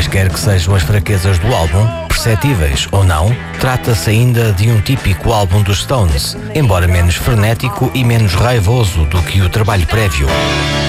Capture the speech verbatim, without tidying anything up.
quaisquer que sejam as fraquezas do álbum, perceptíveis ou não, trata-se ainda de um típico álbum dos Stones, embora menos frenético e menos raivoso do que o trabalho prévio.